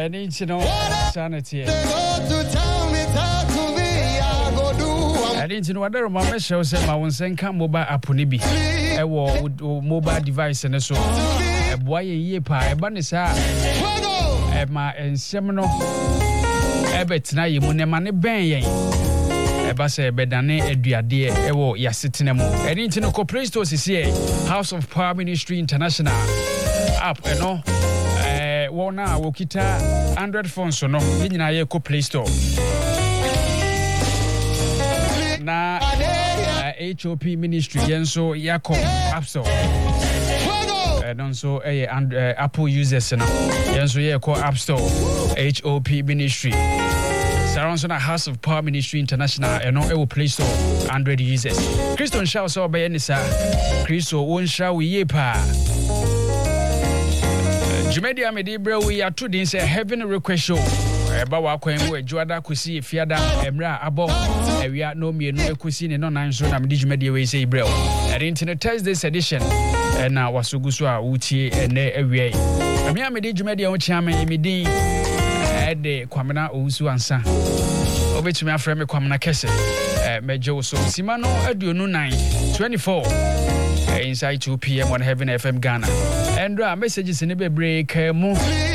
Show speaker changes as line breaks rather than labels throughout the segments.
need you know sanity. I didn't know whether my show said my one send come mobile app ni bi. I wo mobile device and so. A boy ye pa e ba ni sa. E ma ensem no. E betina ye mu ne ma ne ben yen. E ba se bedane aduade e wo yasetena mu. I didn't know ko Play Store sisi House of Power Ministry International app no. Wona wokita Android phone so no. Ni nyina ye ko Play Store. Na HOP Ministry yenso yako App Store. And so Apple users no yenso yako App Store HOP Ministry. Surrounds on a House of Power Ministry International and no Play Store Android users. Christian shall so by any sir. Christo won't shall we ye pa. Jumedia Medibra we are two days a heaven request show. Eba wa kwen we juada kusi fiada emra abo ewia no mienu ekusi ne no nan so na mediju media we say brel internet Thursday's edition na wasugusu a utie ene ewia ame mediju media wo chiame medin de kwamena owusu ansa obetumi afre me kwamena kese mejo so simano aduonu 9 24 inside 2 p.m. on Heaven FM Ghana and messages in the break mu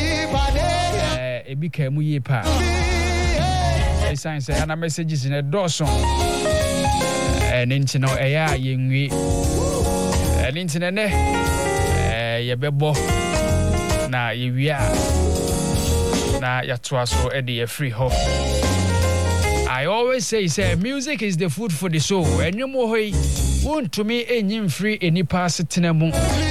ebi ka mu ye pa e science and messages in a dozen and intino eya yenwi and intine ye bebo na ye wia na ya toaso e de free ho. I always say music is the food for the soul and you mo hoi won to me enyim free eni pass tenemu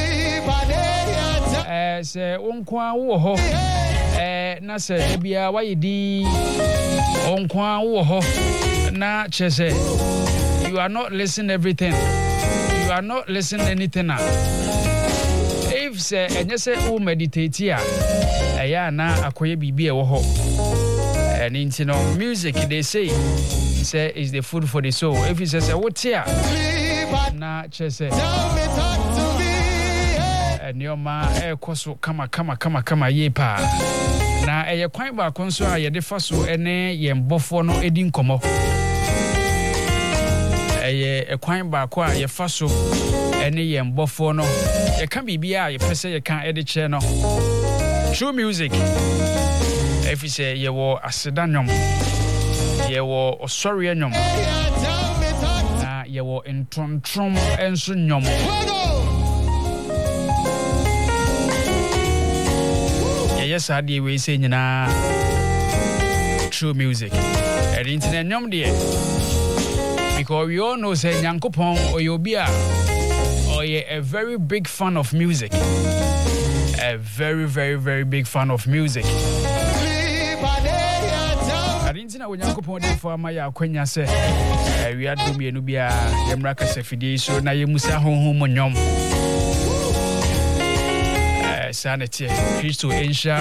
say onkwa wo ho na se bia wayedi onkwa wo ho na chese you are not listening everything, you are not listening anything now. If say enye se o meditate ya na akoye bibi e wo ho and into no music they say is the food for the soul. If you say what here na chese and your ma koso kama ye pa na eye kwan ba konso a ye de faso ene ye mbofo no edi nkomo eye kwan ba ko a ye faso ene ye mbofo no ye kan bibia ye pese ye kan edi che no true music. If you say ye wo asedanyom ye wo osori anyom na ye wo entontrom enso nyom yes, I did we say na true music. And internet nyom there. Because we all know say Nyankopon Oyobia or ye a very big fan of music. A very, very, very big fan of music. I didn't know Nyankopon dey for my akwanya say we are do mienu bia yemra kasa fidie so na yemusa honhom nyom. Sanity Christo Ensha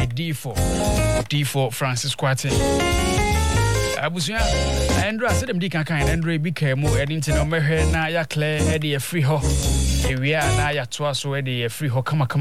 D4 Francis Quatin Abusuya Andra said them di kan Andre bi kemu edinti no mehwe na ya clear e dey free ho ewia na ya toa so e dey free ho kama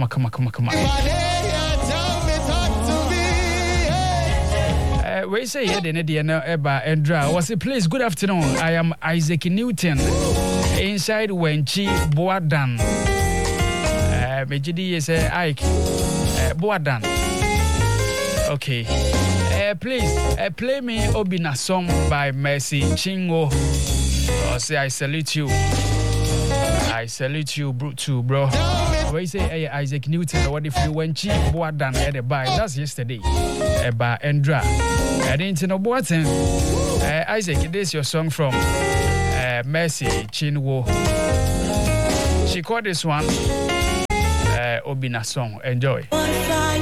we say here the ne na eba Andra was a place. Good afternoon, I am Isaac Newton inside Wenchi Boadan. Mejidi is Ike Boadan. Okay. Please play me Obina song by Mercy Chingo. Say I salute you. I salute you too, bro. Where you say Isaac Newton what if you went cheap Boadan at the buy? That's yesterday. By Endra. I didn't know Boadan. Isaac, this is your song from Mercy Chingo. She called this one Obina song. Enjoy.